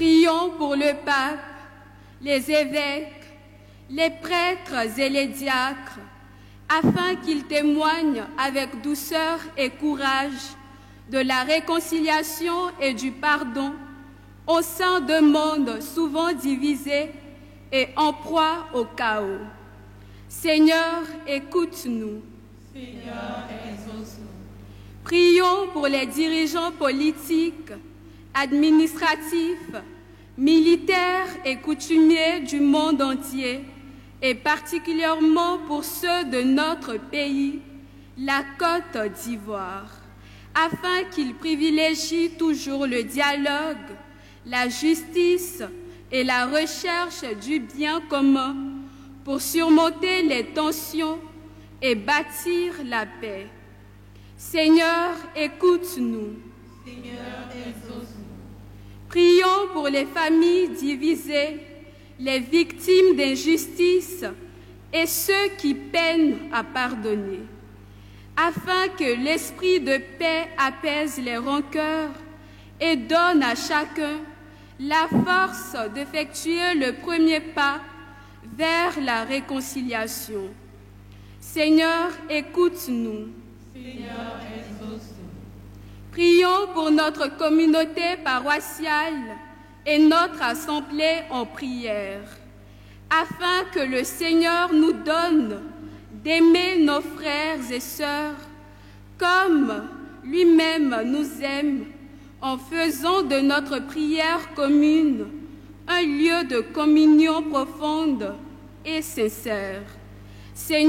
Prions pour le pape, les évêques, les prêtres et les diacres, afin qu'ils témoignent avec douceur et courage de la réconciliation et du pardon au sein d'un monde souvent divisé et en proie au chaos. Seigneur, écoute-nous. Seigneur, exauce-nous. Prions pour les dirigeants politiques, administratifs, militaires et coutumiers du monde entier, et particulièrement pour ceux de notre pays, la Côte d'Ivoire, afin qu'ils privilégient toujours le dialogue, la justice et la recherche du bien commun pour surmonter les tensions et bâtir la paix. Seigneur, écoute-nous. Seigneur, exauce-nous. Prions pour les familles divisées, les victimes d'injustice et ceux qui peinent à pardonner, afin que l'esprit de paix apaise les rancœurs et donne à chacun la force d'effectuer le premier pas vers la réconciliation. Seigneur, écoute-nous. Seigneur, exauce-nous. Prions pour notre communauté paroissiale et notre assemblée en prière, afin que le Seigneur nous donne d'aimer nos frères et sœurs comme lui-même nous aime, en faisant de notre prière commune un lieu de communion profonde et sincère. Seigneur,